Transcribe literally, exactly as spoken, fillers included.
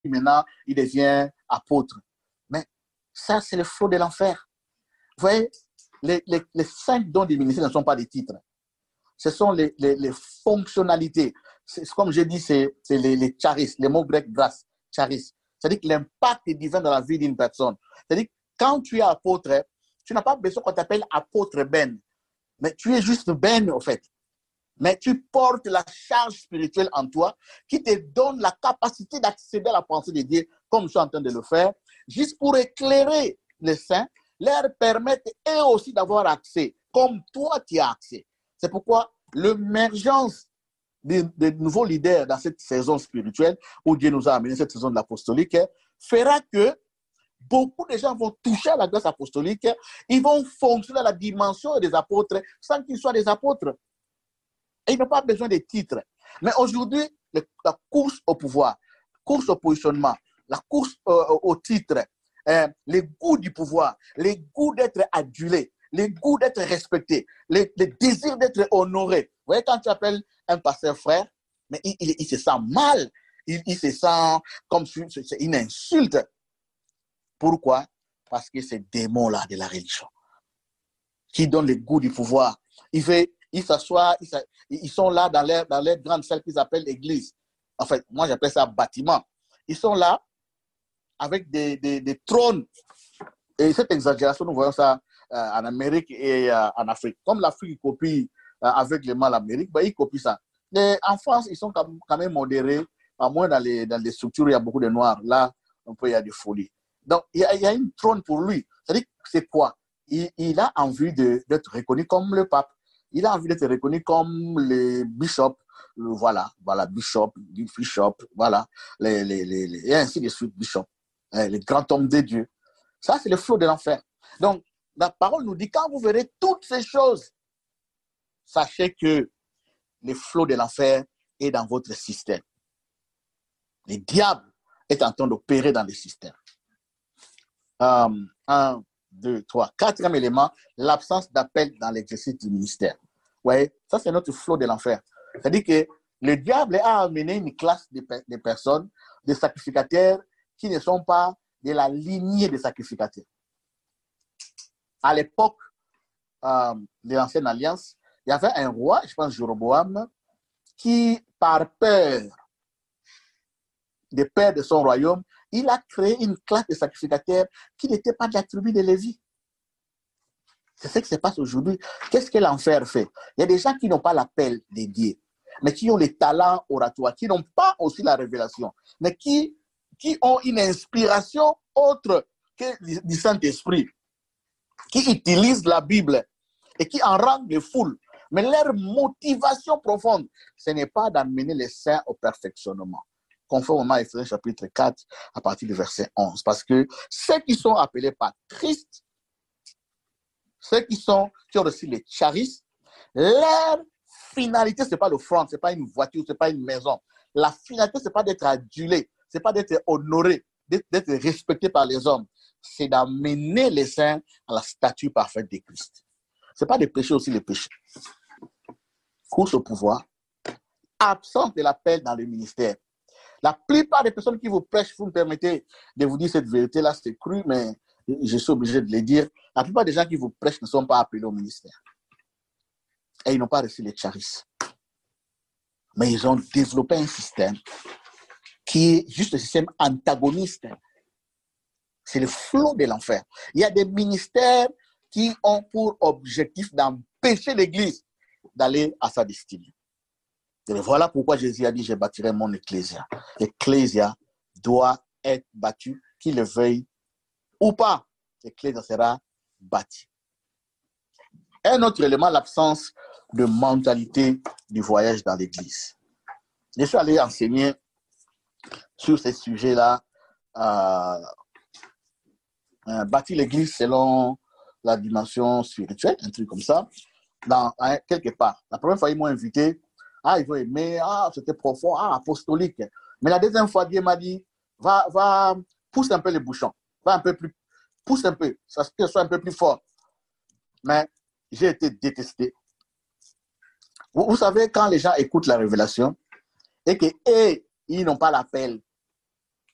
maintenant, il devient apôtre. Mais ça, c'est le flot de l'enfer. Vous voyez, les, les, les cinq dons du ministère ne sont pas des titres. Ce sont les, les, les fonctionnalités. C'est, comme j'ai dit, c'est, c'est les, les charis, les mots grecs grâce, charis. C'est-à-dire que l'impact est divin dans la vie d'une personne. C'est-à-dire que quand tu es apôtre, tu n'as pas besoin qu'on t'appelle apôtre Ben. Mais tu es juste Ben, en fait. Mais tu portes la charge spirituelle en toi qui te donne la capacité d'accéder à la pensée de Dieu, comme je suis en train de le faire, juste pour éclairer les saints, leur permettre eux aussi d'avoir accès, comme toi tu as accès. C'est pourquoi l'émergence de, de nouveaux leaders dans cette saison spirituelle, où Dieu nous a amené cette saison de l'apostolique, fera que beaucoup de gens vont toucher à la grâce apostolique, ils vont fonctionner à la dimension des apôtres sans qu'ils soient des apôtres. Et ils n'ont pas besoin de titres. Mais aujourd'hui, la course au pouvoir, la course au positionnement, la course euh, au titre, euh, les goûts du pouvoir, les goûts d'être adulé, les goûts d'être respecté, les, les désirs d'être honoré. Vous voyez, quand tu appelles un pasteur frère, mais il, il, il se sent mal, il, il se sent comme si c'est une insulte. Pourquoi? Parce que ces démons-là de la religion, qui donnent le goût du pouvoir, il fait, ils s'assoient, ils, ils sont là dans leur, dans leur grande salle qu'ils appellent l'église. En fait, moi j'appelle ça bâtiment. Ils sont là avec des, des, des trônes. Et cette exagération, nous voyons ça euh, en Amérique et euh, en Afrique. Comme l'Afrique copie euh, aveuglément l'Amérique, ben, ils copient ça. Mais en France, ils sont quand même modérés, à moins dans les, dans les structures où il y a beaucoup de noirs. Là, on peut y avoir des folies. Donc, il y, a, il y a une trône pour lui. C'est-à-dire, c'est quoi? Il, il a envie d'être reconnu comme le pape. Il a envie d'être reconnu comme les bishops. Le, voilà, voilà, bishop, bishop, voilà, les, les, les, les, et ainsi de suite, bishop. Les grands hommes de Dieu. Ça, c'est le flot de l'enfer. Donc, la parole nous dit, quand vous verrez toutes ces choses, sachez que le flot de l'enfer est dans votre système. Le diable est en train d'opérer dans le système. Um, un, deux, trois. Quatrième élément, l'absence d'appel dans l'exercice du ministère. Vous voyez, ça c'est notre flot de l'enfer. C'est-à-dire que le diable a amené une classe de, de personnes, de sacrificateurs qui ne sont pas de la lignée des sacrificateurs. À l'époque euh, de l'ancienne alliance, il y avait un roi, je pense Jéroboam, qui, par peur des pères de son royaume, il a créé une classe de sacrificateurs qui n'était pas de la tribu de Lévi. C'est ce qui se passe aujourd'hui. Qu'est-ce que l'enfer fait? Il y a des gens qui n'ont pas l'appel de Dieu, mais qui ont les talents oratoires, qui n'ont pas aussi la révélation, mais qui, qui ont une inspiration autre que du Saint-Esprit, qui utilisent la Bible et qui en rendent les foules. Mais leur motivation profonde, ce n'est pas d'amener les saints au perfectionnement. Conformément à Éphésiens chapitre quatre, à partir du verset onze. Parce que ceux qui sont appelés par Christ, ceux qui, sont, qui ont reçu les charis, leur finalité, ce n'est pas le front, ce n'est pas une voiture, ce n'est pas une maison. La finalité, ce n'est pas d'être adulé, ce n'est pas d'être honoré, d'être respecté par les hommes. C'est d'amener les saints à la statue parfaite de Christ. Ce n'est pas de pécher aussi le péché. Course au pouvoir, absence de l'appel dans le ministère. La plupart des personnes qui vous prêchent, vous me permettez de vous dire cette vérité-là, c'est cru, mais je suis obligé de le dire. La plupart des gens qui vous prêchent ne sont pas appelés au ministère. Et ils n'ont pas reçu les charis. Mais ils ont développé un système qui est juste un système antagoniste. C'est le flot de l'enfer. Il y a des ministères qui ont pour objectif d'empêcher l'Église d'aller à sa destinée. Et voilà pourquoi Jésus a dit, je bâtirai mon ecclésia. L'ecclésia doit être bâtue, qu'il le veuille ou pas. L'ecclésia sera bâtie. Un autre élément, l'absence de mentalité du voyage dans l'église. Je suis allé enseigner sur ces sujets-là, euh, euh, bâtir l'église selon la dimension spirituelle, un truc comme ça, dans, hein, quelque part. La première fois, ils m'ont invité. Ah, ils ont aimé, ah, c'était profond, ah, apostolique. Mais la deuxième fois, Dieu m'a dit, va, va, pousse un peu les bouchons, va un peu plus, pousse un peu, ça soit un peu plus fort. Mais j'ai été détesté. Vous, vous savez, quand les gens écoutent la révélation et qu'ils n'ont pas l'appel,